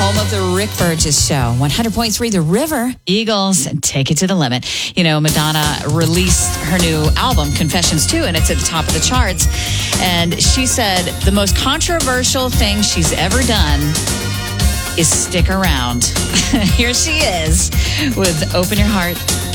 home of the Rick Burgess Show. 100.3 The River. Eagles, take it to the limit. You know, Madonna released her new album, Confessions 2, and it's at the top of the charts. And she said the most controversial thing she's ever done is stick around. Here she is with Open Your Heart.